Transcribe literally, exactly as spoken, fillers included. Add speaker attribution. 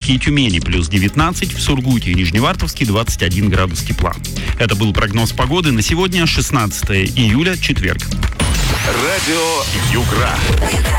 Speaker 1: Ставрополе-Камчатский и Тюмени плюс девятнадцать, в Сургуте и Нижневартовске двадцать один градус тепла. Это был прогноз погоды на сегодня, шестнадцатое июля, четверг.
Speaker 2: Радио Югра.